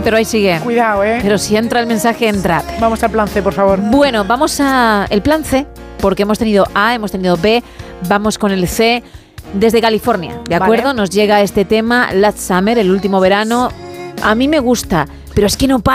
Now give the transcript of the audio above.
pero ahí sigue. Cuidado, Pero si entra el mensaje, entra. Vamos al plan C, por favor. Bueno, vamos a el plan C, porque hemos tenido A, hemos tenido B, vamos con el C. Desde California, ¿de acuerdo? Vale. Nos llega este tema, Last Summer, el último verano. A mí me gusta, pero es que no para.